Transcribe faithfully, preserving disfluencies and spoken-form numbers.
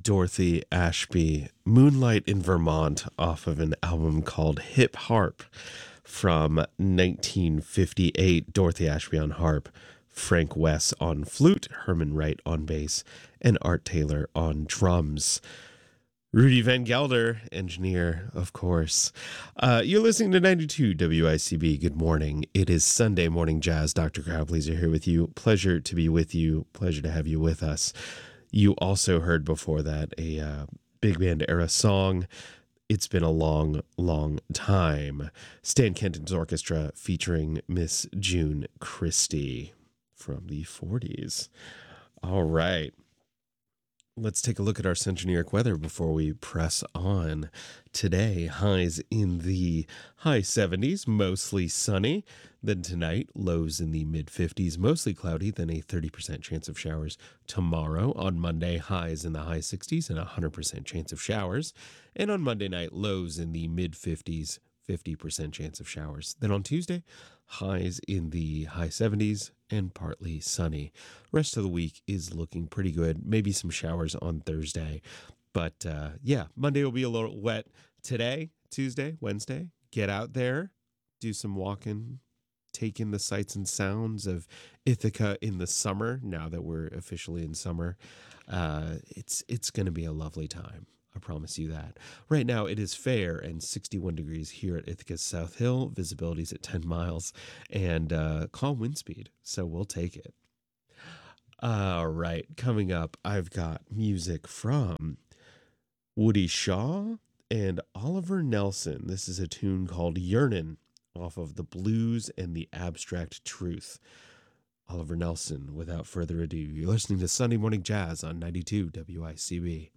Dorothy Ashby, Moonlight in Vermont, off of an album called Hip Harp from nineteen fifty-eight. Dorothy Ashby on harp, Frank Wess on flute, Herman Wright on bass, and Art Taylor on drums. Rudy Van Gelder, engineer, of course. Uh, you're listening to ninety-two W I C B. Good morning. It is Sunday Morning Jazz. Doctor Crowdpleaser here with you. Pleasure to be with you. Pleasure to have you with us. You also heard before that a uh, big band era song, It's Been a Long, Long Time. Stan Kenton's orchestra featuring Miss June Christie from the forties. All right. Let's take a look at our Centenaric weather before we press on. Today, highs in the high seventies, mostly sunny. Then tonight, lows in the mid fifties, mostly cloudy, then a thirty percent chance of showers. Tomorrow, on Monday, highs in the high sixties and a one hundred percent chance of showers. And on Monday night, lows in the mid fifties, fifty percent chance of showers. Then on Tuesday, highs in the high seventies and partly sunny. Rest of the week is looking pretty good. Maybe some showers on Thursday. But uh, yeah, Monday will be a little wet. Today, Tuesday, Wednesday, get out there, do some walking, take in the sights and sounds of Ithaca in the summer. Now that we're officially in summer, uh, it's it's going to be a lovely time. I promise you that. Right now, it is fair and sixty-one degrees here at Ithaca's South Hill. Visibility's at ten miles and uh, calm wind speed, so we'll take it. All right, coming up, I've got music from Woody Shaw and Oliver Nelson. This is a tune called Yearnin' off of The Blues and the Abstract Truth. Oliver Nelson, without further ado, you're listening to Sunday Morning Jazz on ninety-two W I C B.